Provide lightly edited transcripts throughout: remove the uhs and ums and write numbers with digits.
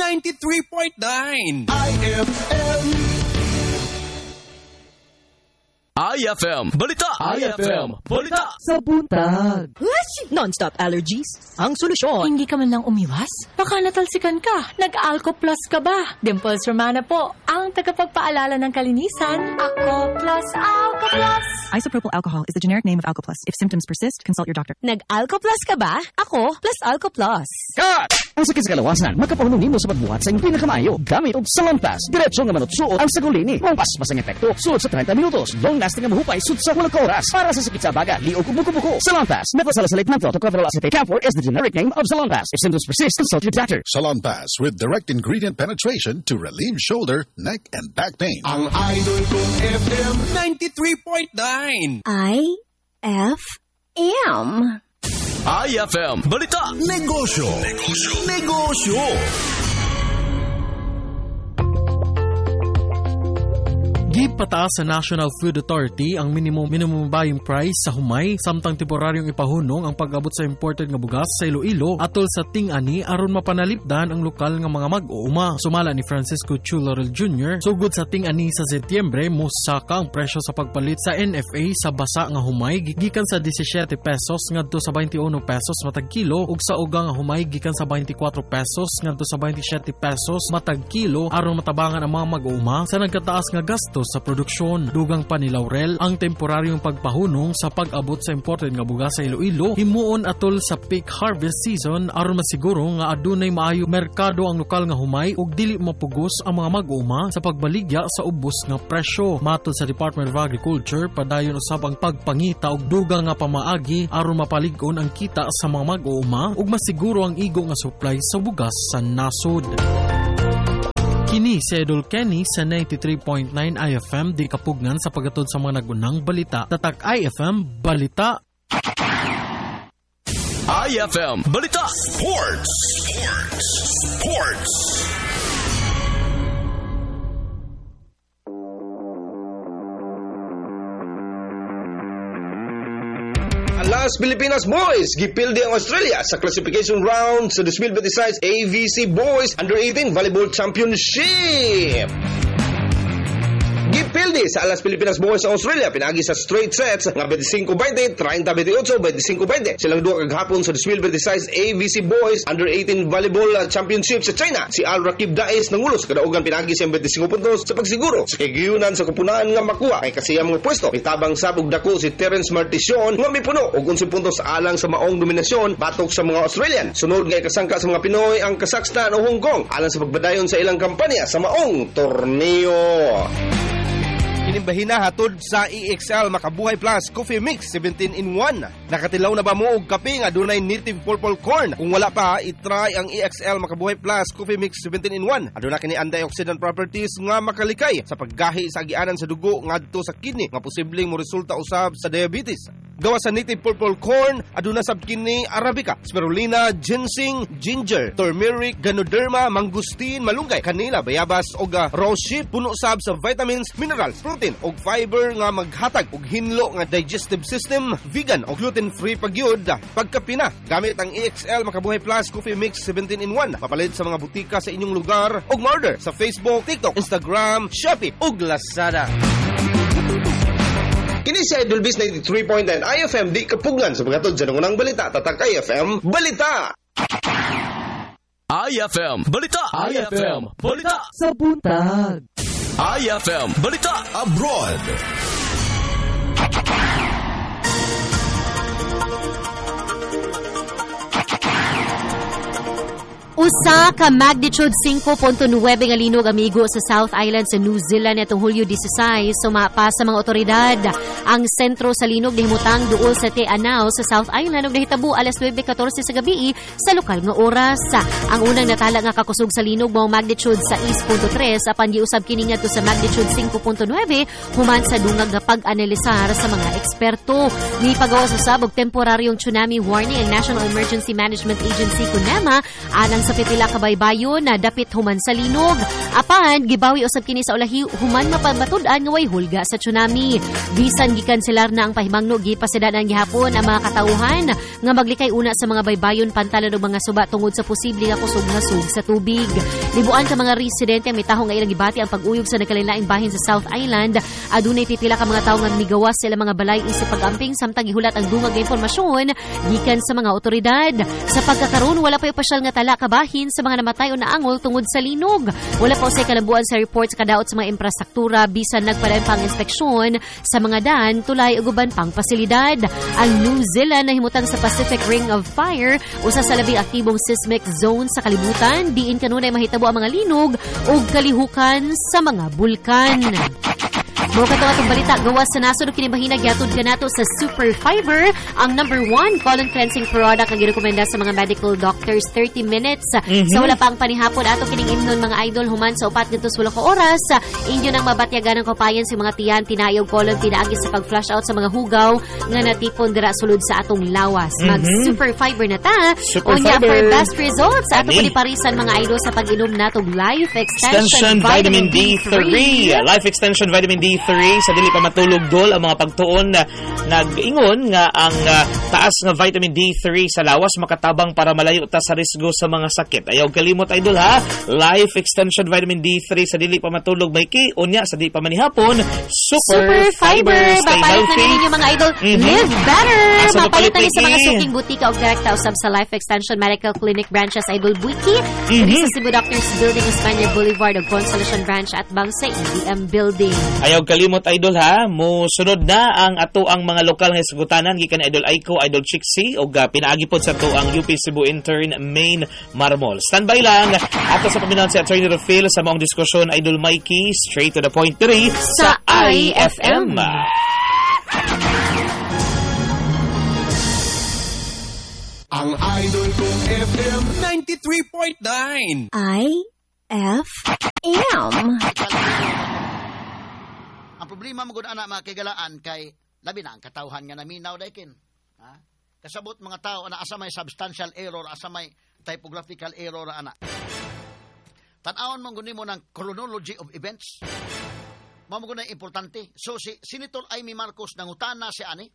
93.9 IFM Balita! IFM Balita! Sa buntag. Non-stop allergies? Ang solusyon. Hindi ka man lang umiwas? Baka natalsikan ka. Nag-Alco Plus ka ba? Dimples Romana po, ang tagapagpaalala ng kalinisan. Ako Plus, Alco Plus. Isopropyl alcohol is the generic name of Alco Plus. If symptoms persist, consult your doctor. Nag-Alco Plus ka ba? Ako plus Alco Plus. Cut! Ang sakit sa kalawasan, magkapahunong nimo sa pagbuhat sa iyong pinakamaayo. Gamit og Salonpas. Diretso nga manutsuot ang sagulini. Ang paspas ang epekto. Suot sa 30 minutos. Long-lasting ang mahupay. Suot sa walang oras. Para sa sakit sa baga, liog o buko-buko. Salonpas. Methosalazolate menthol to cover acetate. Camphor is the generic name of Salonpas. If symptoms persist, consult your doctor. Salonpas with direct ingredient penetration to relieve shoulder, neck, and back pain. Ang idol kong FM 93.9 IFM. IFM Balita! Negosyo. Gipataas sa National Food Authority ang minimum buying price sa humay samtang temporaryong ipahunong ang pag-abot sa imported nga bugas sa Iloilo atol sa ting-ani aron mapanalipdan ang lokal nga mga mag-uuma. Sumala ni Francisco Chu Laurel Jr. sugod sa ting-ani sa Setyembre mosaka ang presyo sa pagpalit sa NFA sa basa nga humay gikan sa 17 pesos ngadto sa 21 pesos matag kilo ug sa uga nga humay gikan sa 24 pesos ngadto sa 27 pesos matag kilo aron matabangan ang mga mag-uuma sa nagkataas nga gasto sa produksyon. Dugang pa ni Laurel ang temporaryong pagpahunong sa pag-abot sa imported nga bugas sa Iloilo himuon atol sa peak harvest season aron masiguro nga adunay maayo merkado ang lokal nga humay ug dili mapugos ang mga mag-uuma sa pagbaligya sa ubos nga presyo. Matod sa Department of Agriculture, padayon usab ang pagpangita og dugang nga pamaagi aron mapalig-on ang kita sa mga mag-uuma ug masiguro ang igo nga supply sa bugas sa nasod. Kini si Idol Kenny sa 93.9 IFM di kapugnan sa pagatod sa mga nagunang balita. Tatak IFM Balita. IFM Balita! Sports. Las Pilipinas Boys gipildi ang Australia sa classification round sa 2026 AVC Boys Under-18 Volleyball Championship. Gipildi sa Las Pilipinas Boys sa Australia pinagi sa straight sets nga 25-20, 30-28, 25-20. Silang duha kaghapon sa 2026 AVC Boys Under-18 Volleyball Championship sa China. Si Al Rakib Dais nangulos kadaugan pinagi siyang 25 puntos sa pagsiguro sa kagiyunan sa kupunaan nga makuha ay kasiyang mga pwesto. Itabang sabog dako si Terence Martision nga mipuno og 11 puntos alang sa maong dominasyon batok sa mga Australian. Sunod nga kasangka sa mga Pinoy ang Kazakhstan o Hong Kong alang sa pagbadayon sa ilang kampanya sa maong torneo. Inimbahina hatod sa EXL Makabuhay Plus Coffee Mix 17-in-1. Nakatilaw na ba mo og kape nga dunay native purple corn? Kung wala pa, i-try ang EXL Makabuhay Plus Coffee Mix 17-in-1. Aduna kini antioxidant properties nga makalikay sa paggahi sa agianan sa dugo ngadto sa kidney nga posibleng mo resulta usab sa diabetes. Gawa sa native purple corn, aduna sab kini arabica, spirulina, ginseng, ginger, turmeric, ganoderma, mangustin, malunggay, kanila, bayabas og rose puno sab sa vitamins, minerals, protein og fiber nga maghatag og hinlo nga digestive system, vegan o gluten-free pagyud pagkapina. Gamit ang EXL Makabuhay Plus Coffee Mix 17-in-1. Papalit sa mga butika sa inyong lugar og order sa Facebook, TikTok, Instagram, Shopee ug Lazada. Kini si Idol Biz 93.9 IFM di kapugnan sa pagatod sa nangunang balita. Tatak IFM Balita. IFM Balita! IFM Balita! Sa buntag. IFM Balita! Abroad. Usa ka magnitude 5.9 nga linog amigo sa South Island sa New Zealand itong Hulyo 16 sumapa sa mga otoridad. Ang sentro sa linog nahimutang duol sa Te Anau sa South Island ug nahitabo alas 9:14 sa gabi sa lokal nga oras. Ang unang natala nga kakusog sa linog mao magnitude 6.3 apan giusab kini ngadto sa magnitude 5.9 human sa dungag nga pag-analisar sa mga eksperto. Ni pagawa sa sabog temporaryong tsunami warning ang National Emergency Management Agency (NEMA) anang sa pitila ka baybayon na dapit human sa linog. Apan gibawi usab kini sa ulahi human mapamatud-an nga way hulga sa tsunami. Bisan gikanselar na ang pahimangno gipasidanan gihapon ang mga katauhan nga maglikay una sa mga baybayon pantalan og mga suba tungod sa posible nga kusog nga sug sa tubig. Libuan ka mga residente ang mitaho nga ilang gibati ang pag-uyog sa nagkalain-laing bahin sa South Island. Adunay pipila ka mga tawo nga migawas sila mga balay isip pag-amping samtang gihulat ang dungag nga impormasyon gikan sa mga otoridad. Sa pagkakaroon wala pa opisyal nga tala kabahin sa mga namatay o naangol tungod sa linog. Wala pa usay kalambuan sa report sa kadaot sa mga infrastruktura bisan nagpadayon pang inspeksyon sa mga daan tulay ug uban pang pasilidad. Ang New Zealand nahimutang sa Pacific Ring of Fire, usa sa labing aktibong seismic zone sa kalibutan, diin kanunay mahitabo ang mga linog ug kalihukan sa mga bulkan. Mo katong atong balita gawas sa nasod kini bahinag gihatod kanato sa Super Fiber, ang #1 colon cleansing product nga girekomenda sa mga medical doctors 30 minutes. Sa wala pa ang panihapon ato kining imnon mga idol human sa 4 ngadto sa 8 oras. Inyo nang mabatyagan ang kapayan sa mga tiyan tinayog colon pinaagi sa pag-flush out sa mga hugaw nga natipon dira sulod sa atong lawas. Mag Super Fiber na ta. Unya for best results ato parisan mga idol sa pag-inom natong Life Extension Vitamin D3. Life Extension Vitamin D3 sa dili pa matulog dol ang mga pagtuon na nag-ingon nga ang taas nga vitamin D3 sa lawas makatabang para malayo ta sa risgo sa mga sakit. Ayaw kalimot idol ha. Life Extension Vitamin D3 sa dili pa matulog may ki unya sa dili pa manihapon Super Fiber. Mapalit na ninyo mga idol. Live better. Mapalit na sa mga suking butika o direkta usab sa Life Extension Medical Clinic branches idol Buiki. Sa Cebu Doctors Building Espanya Boulevard o Consolacion Branch at Bangsa EDM Building. Ayaw kalimot idol ha, mo sunod na ang ato ang mga lokal nga sugutanan gikan Idol Aiko, Idol Chixie ug pinaagi pod sa ato ang UP Cebu intern Main Marmol. Standby lang ato sa paminaw si Attorney Rufil sa maong diskusyon Idol Mikey, straight to the point 3 sa IFM. Ang Idol kong FM 93.9 IFM. Ang problema mo gud ana mga kagalaan kay labi na ang katawhan nga naminaw daykin. Ha? Kasabot mga tao ana asa may substantial error, asa may typographical error ana. Tan-awon mo guni mo ng chronology of events. Mao mo gud importante. So si Senator Amy Marcos nangutana si ani.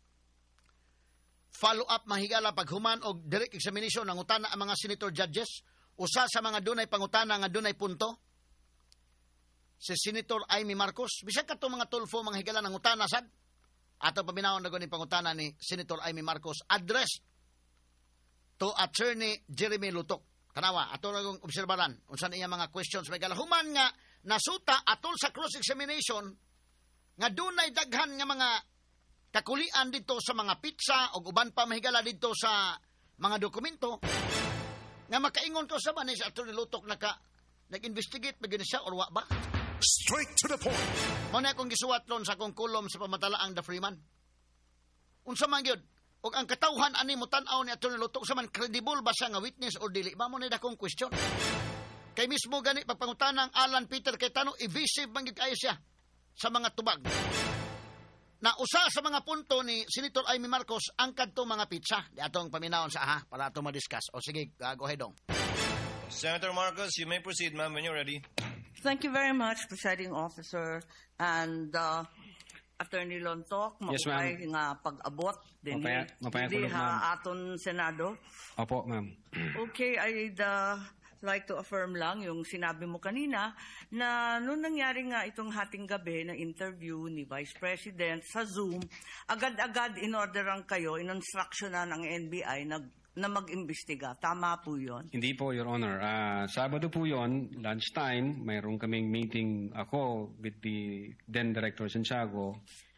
Follow up mahigala paghuman og direct examination nangutana ang mga senator judges. Usa sa mga dunay pangutana nga dunay punto. Si Senator Amy Marcos, bisag kato mga tulfo mga higala ng utana sad. Ato paminawon na ni pangutana ni Senator Amy Marcos address to Attorney Jeremy Lutok. Tanawa, ato na kong obserbaran unsa niya mga questions may higala human nga nasuta atol sa cross examination nga dunay daghan nga mga kakulian dito sa mga pizza o uban pa mahigala dito sa mga dokumento nga makaingon ko sa ni si Attorney Lutok nag-investigate ba gani siya or wa ba? Straight to the point. Mao na akong gisuwatlon sa akong kolom sa pamatalaang The Freeman. Unsa man gyud? Og ang katawhan ani mo tan-aw ni Attorney Lutok sa man credible ba siya nga witness or dili? Mao na dakong question. Kay mismo gani pagpangutana ang Alan Peter kay tanong evasive man gyud kayo siya sa mga tubag. Na usa sa mga punto ni Senator Amy Marcos ang kadto mga pizza. Di atong paminawon sa para ato ma-discuss. O sige, go ahead dong. Senator Marcos, you may proceed, ma'am, when you're ready. Thank you very much, Presiding Officer. And Attorney Lontok, maupay nga pag-abot din aton Senado. Opo, ma'am. Okay, I'd like to affirm lang yung sinabi mo kanina na nung nangyari nga itong hating gabi na interview ni Vice President sa Zoom, agad-agad in-orderan kayo, in-instructionan ng NBI na mag-imbestiga. Tama po yun? Hindi po, Your Honor. Sabado po yun, lunchtime, mayroon kaming meeting ako with the then Director Santiago,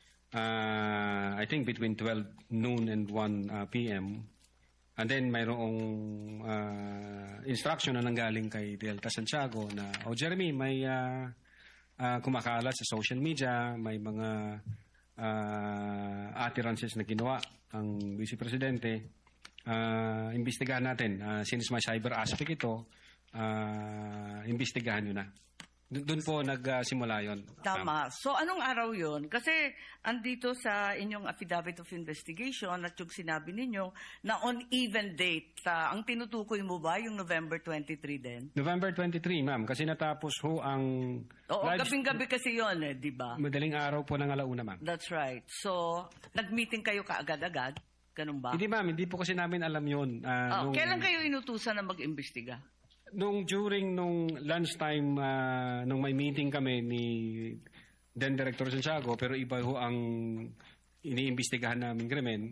I think between 12 noon and 1 p.m. And then mayroong instruction na nanggaling kay Delta Santiago na, Jeremy, may kumakalat sa social media, may mga utterances na ginawa ang Vice Presidente. Imbestigahan natin. Since may cyber aspect ito, imbestigahan nyo na. Doon po nagsimula yon. Tama. So anong araw yon? Kasi andito sa inyong affidavit of investigation at yung sinabi ninyo na on even date. Ang tinutukoy mo ba yung November 23 din? November 23, ma'am. Kasi natapos ho ang... Oo, gabing-gabi kasi yon di ba? Madaling araw po ng alauna, ma'am. That's right. So, nag-meeting kayo kaagad-agad? Ganun ba? Hindi, ma'am. Hindi po kasi namin alam yun. Kailan kayo inutusan na mag-imbestiga? During lunchtime, nung may meeting kami ni then Director Santiago, pero iba ho ang iniimbestigahan namin krimen.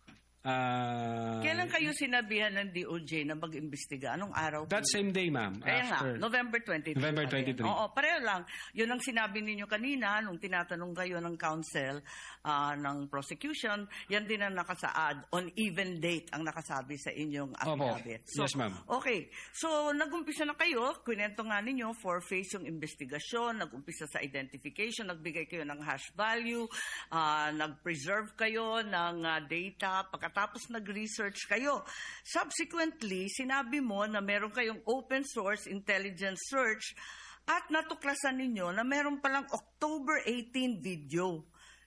Kailan kayo sinabihan ng DOJ na mag-imbestiga? Anong araw? That same day, ma'am. Kaya nga, November 23. November 23. Oo, pareho lang. Yun ang sinabi ninyo kanina nung tinatanong kayo ng counsel ng prosecution. Yan din ang nakasaad. On even date ang nakasabi sa inyong affidavit. So, yes, ma'am. Okay. So, nag-umpisa na kayo. Kwento nga ninyo, 4-phase yung investigasyon. Nag-umpisa sa identification. Nagbigay kayo ng hash value. Nag-preserve kayo ng data. Tapos nag-research kayo. Subsequently, sinabi mo na meron kayong open source intelligence search at natuklasan ninyo na meron palang October 18 video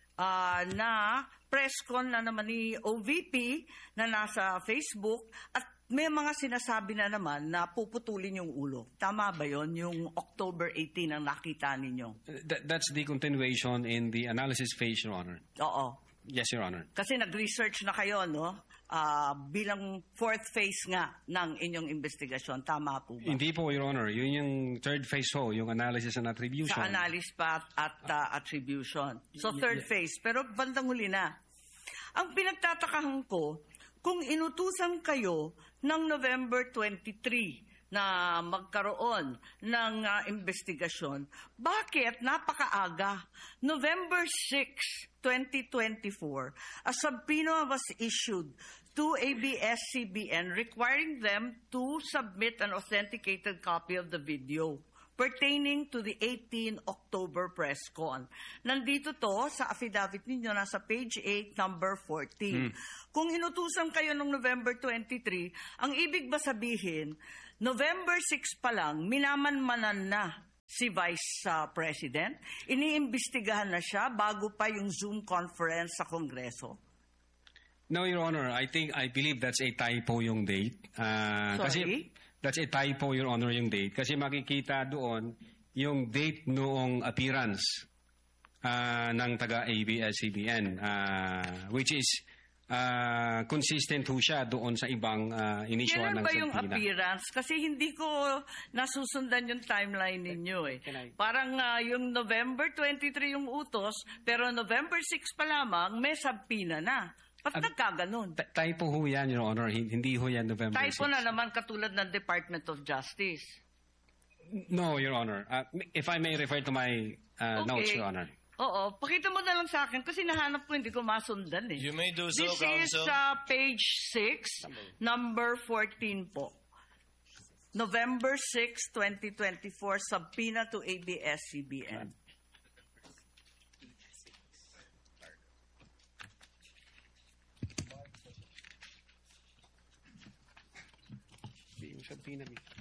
na press con na naman ni OVP na nasa Facebook at may mga sinasabi na naman na puputulin yung ulo. Tama ba yon? Yung October 18 ang nakita ninyo? That's the continuation in the analysis phase, Your Honor. Oo. Yes, Your Honor. Kasi nag-research na kayo, no? Bilang 4th phase nga ng inyong investigasyon. Tama po ba? Hindi po, Your Honor. Yun yung 3rd phase ho, yung analysis and attribution. Sa analysis pa at attribution. So, 3rd phase. Pero bandang huli na. Ang pinagtatakahan ko, kung inutusan kayo ng November 23 na magkaroon ng investigasyon, bakit napakaaga? November 6, 2024, a subpoena was issued to ABS-CBN requiring them to submit an authenticated copy of the video pertaining to the 18 October press con. Nandito to sa affidavit ninyo, nasa page 8, number 14. Kung inutusan kayo noong November 23, ang ibig ba sabihin, November 6 pa lang, minamanmanan na si Vice President? Iniimbestigahan na siya bago pa yung Zoom conference sa Kongreso? No, Your Honor. I believe that's a typo yung date. Sorry? Kasi that's a typo, Your Honor, yung date. Kasi makikita doon yung date noong appearance ng taga-ABS-CBN, which is consistent ho siya doon sa ibang inisyuan ng Kailan ba yung subpoena. appearance? Kasi hindi ko nasusundan yung timeline ninyo eh. Parang yung November 23 yung utos, pero November 6 pa lamang may subpoena na. Ba't nagkaganon? Typo ho yan, Your Honor. Hindi ho yan November 6. Typo na naman katulad ng Department of Justice. No, Your Honor. If I may refer to my notes, Your Honor. Oo, pakita mo na lang sa akin kasi nahanap ko, hindi ko masundan eh. You may do so, This Counsel. is page 6, number 14 po. November 6, 2024, subpoena to ABS-CBN. Yung subpoena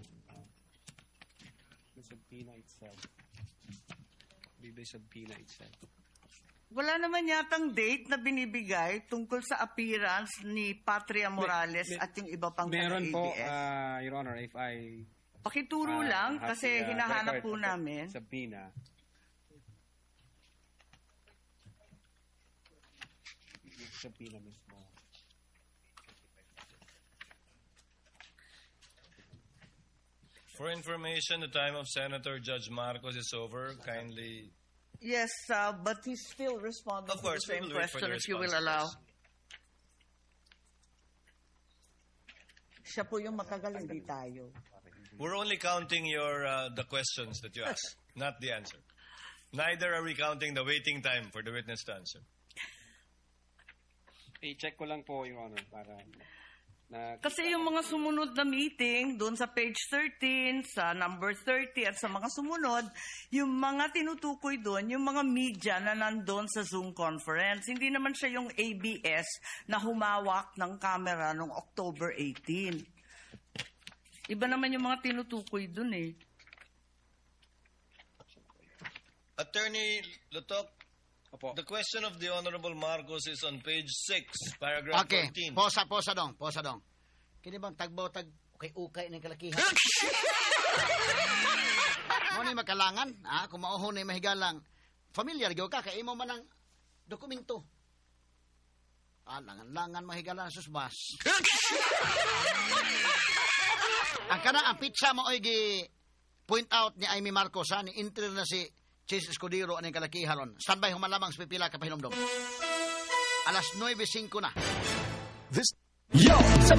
itself. The subpoena itself. Wala naman yatang date na binibigay tungkol sa appearance ni Patria Morales at yung iba pang meron po, taga-ABS. Your Honor, if I... Pakituro lang kasi hinahanap po namin. Subpoena. Subpoena mismo. For information, the time of Senator Judge Marcos is over. Kindly... Yes, but he's still responding Of course, to the same we will wait for question the if you will response, allow. please. Siya po yung matagal, hindi tayo. We're only counting the questions that you ask, not the answer. Neither are we counting the waiting time for the witness to answer. I-check ko lang po, Your Honor, para... Kasi yung mga sumunod na meeting, doon sa page 13, sa number 30, at sa mga sumunod, yung mga tinutukoy doon, yung mga media na nandun sa Zoom conference. Hindi naman siya yung ABS na humawak ng camera noong October 18. Iba naman yung mga tinutukoy doon eh. Attorney Lutok, the question of the Honorable Marcos is on page 6, paragraph 14. Posa dong. Kini bang ukay ng kalakihan. Mo ni makalangan, kung mauhon ni mahigalang. Familiar gyud ka kay imo man ang dokumento. Langan mahigalan sus bas. ang pizza mo ay point out ni Amy Marcos ha, ni inter na si Chase Escudero aning kalakiharon. Standby humalamang sa pipila ka pahinomdom. Alas 9:05 na. Yo!